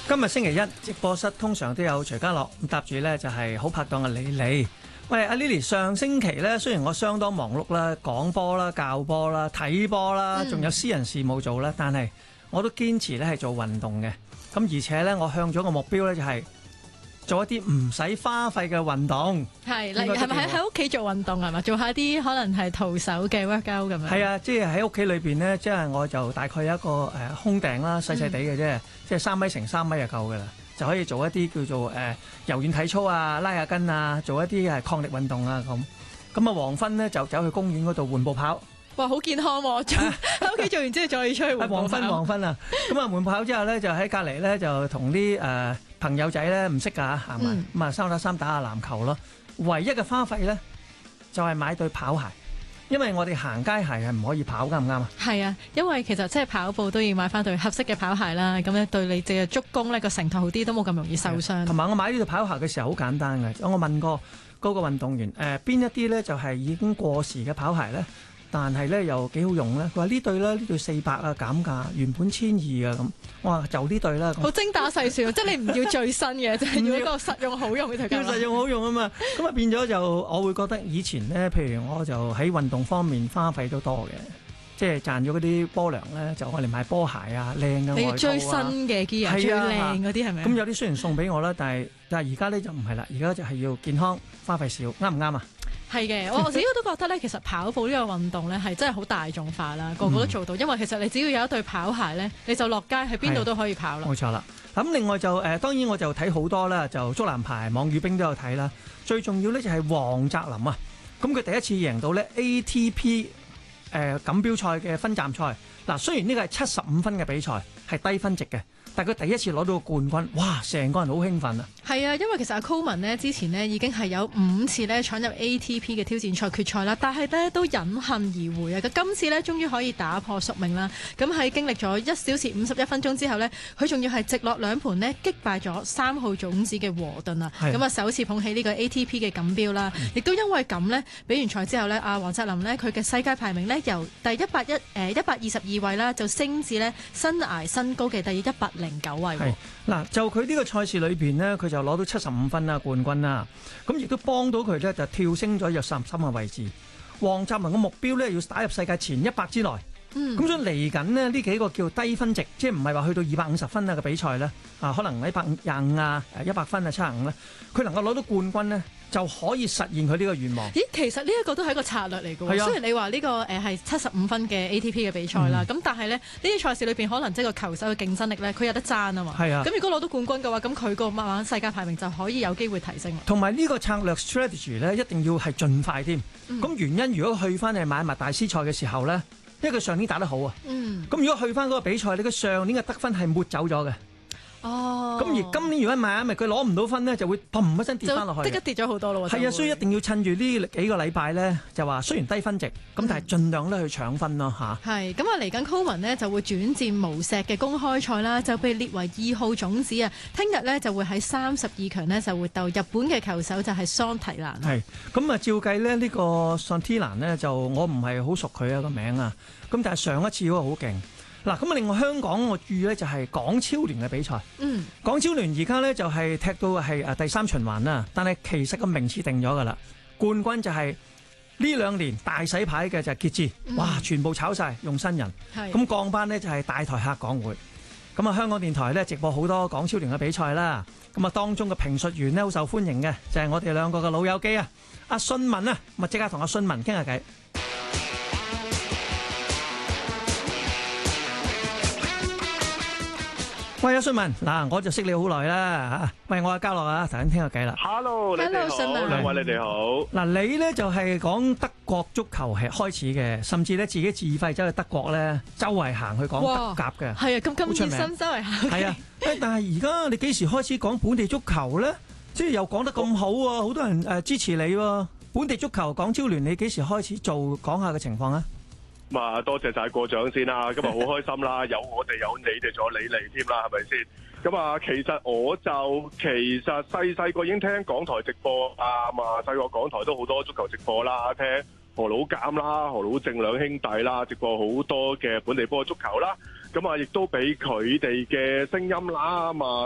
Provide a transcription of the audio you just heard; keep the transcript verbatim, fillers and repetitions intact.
今日星期一直播室通常都有徐家樂，咁搭住咧就係好拍檔嘅李莉。喂，阿 Lily， 上星期咧雖然我相當忙碌啦，講波啦、教波啦、睇波啦，仲有私人事務做啦，但係我都堅持咧係做運動嘅。咁而且咧，我向咗個目標咧就係做一啲唔使花費嘅運動。 係，例如係咪喺喺屋企做運動係嘛？做下啲可能係徒手嘅 workout 咁樣。係啊，即係喺屋企裏邊咧，即係我就大概有一個誒空頂啦，細細地嘅啫，即係三米乘三米就夠㗎啦。就可以做一啲叫做誒、呃、柔軟體操啊、拉下筋啊，做一啲係抗力運動啊咁。咁啊，黃昏咧就走去公園嗰度緩步跑。 哇，好健康喎、啊！喺屋企做完之後再出去緩步跑。 黃昏黃昏啊！咁啊，緩步跑之後咧，就喺隔離咧就同啲誒朋友仔咧唔識㗎嚇，行埋咁啊，三打三打下籃球咯。唯一嘅花費咧就係、是、買對跑鞋。因為我哋行街鞋係唔可以跑，啱唔啱啊？係啊，因為其實即係跑步都要買翻對合適嘅跑鞋啦，咁咧對你隻足弓呢個承托好啲，都冇咁容易受傷。同埋我買呢對跑鞋嘅時候好簡單嘅，我問過嗰個運動員誒邊、呃、一啲咧就係已經過時嘅跑鞋咧，但係咧又幾好用咧。佢話呢對咧呢對四百啊減價，原本千二啊咁。我話就呢對啦。好精打細算，即係你唔要最新嘅，就係要一個實用好用嘅就夠啦。 要實用好用啊嘛，咁啊變咗就我會覺得以前咧，譬如我就喺運動方面花費都多嘅，即係賺咗嗰啲波糧咧，就我嚟買波鞋啊、靚嘅外套啊。你要最新嘅機啊，最靚嗰啲係咪？咁有啲雖然送俾我啦，但係但係而家咧就唔係啦，而家就係要健康，花費少，啱唔啱啊？ 係嘅，我自己都覺得咧，其實跑步呢個運動咧係真係好大眾化啦，個個都做到。因為其實你只要有一對跑鞋咧，你就落街喺邊度都可以跑啦。冇錯啦。咁另外就誒、呃，當然我就睇好多啦，就足籃排、網羽冰都有睇啦。最重要咧就係黃澤林啊，咁佢第一次贏到咧 A T P 誒錦標賽嘅分站賽。嗱，雖然呢個係七十五分嘅比賽，係低分值嘅。但係佢第一次攞到個冠軍，哇！成個人好興奮啊！係啊，因為其實阿 Coleman 呢之前呢已經係有五次咧闖入 A T P 嘅挑戰賽決賽啦，但係咧都隱恨而回啊！咁今次咧終於可以打破宿命啦！咁喺經歷咗一小時五十一分鐘之後呢，佢仲要係直落兩盤呢擊敗咗三號種子嘅和頓啊！咁啊首次捧起呢個 A T P 嘅錦標啦，亦都因為咁呢，比完賽之後呢，阿黃澤林呢，佢嘅世界排名呢由第一百一誒一百二十二位啦，就升至呢生涯新高嘅第一百零九位。 係嗱，就佢呢個賽事裏邊呢，佢就攞到七十五分啦，冠軍啦。咁亦都幫到佢呢，就跳升咗約三十三個位置。黃澤林嘅目標呢，要打入世界前一百之內。嗯，咁所以嚟緊呢，呢幾個叫低分值，即係唔係話去到二百五十分啊嘅比賽呢，啊可能一百廿五啊、誒一百分啊、七十五咧，佢能夠攞到冠軍呢，就可以實現佢呢個願望。 咦，其實呢一個都係一個策略嚟嘅喎。雖然你話呢個誒係七十五分嘅 A T P 嘅比賽啦，咁、嗯、但係呢呢啲賽事裏邊可能即係個球手嘅競爭力呢，佢有得爭啊嘛。係啊。咁如果攞到冠軍嘅話，咁佢個慢慢世界排名就可以有機會提升。同埋呢個策略 strategy 呢，一定要係盡快添。咁、嗯、原因如果去翻係買物大師賽嘅時候呢，因為佢上年打得好啊。嗯。咁如果去翻嗰個比賽，你個上年嘅得分係抹走咗嘅。哦，咁而今年如果買啊，咪佢攞唔到分呢，就會砰一聲跌翻落去，即刻跌咗好多咯。係啊，所以一定要趁住呢幾個禮拜呢，就話雖然低分值，咁、嗯、但係盡量咧去搶分咯嚇。係咁啊，嚟緊 Coleman 呢就會轉戰無錫嘅公開賽啦，就被列為二號種子啊。聽日呢就會喺三十二強呢就會鬥日本嘅球手就係桑提蘭。係咁啊，照計呢，呢、呢個桑提蘭呢，就我唔係好熟佢啊個名啊，咁但係上一次嗰個好勁。嗱，咁啊，另外香港我注意咧就係港超聯嘅比賽。嗯，港超聯而家咧就係踢到係誒第三循環啦，但係其實個名次定咗噶啦，冠軍就係呢兩年大洗牌嘅就係傑志，哇，全部炒晒用新人。係咁降班呢就係大台客港會。咁啊，香港電台咧直播好多港超聯嘅比賽啦。咁啊，當中嘅評述員呢好受歡迎嘅，就係我哋兩個嘅老友記啊，阿信文啊，咪即刻同阿信文傾下偈。喂，阿信文，嗱，我就識你好耐啦嚇。喂，我阿嘉樂啊，頭先傾下偈啦。 Hello，你哋好，兩位你哋好。 嗱，你咧就係講德國足球係開始嘅，甚至咧自己自費走去德國咧，周圍行去講德甲嘅。係啊，咁咁熱心周圍行。係啊，誒，但係而家你幾時開始講本地足球咧？即係又講得咁好喎，好多人誒支持你喎。本地足球港超聯，你幾時開始做講下嘅情況啊？ 咁啊，多謝晒過獎先啦，今日好開心啦，有我哋有你哋，仲有你嚟添啦，係咪先？咁啊，其實我就其實細細個已經聽港台直播啊嘛，細個港台都好多足球直播啦，聽何老監啦、何老正兩兄弟啦，直播好多嘅本地波足球啦，咁啊，亦都俾佢哋嘅聲音啦嘛。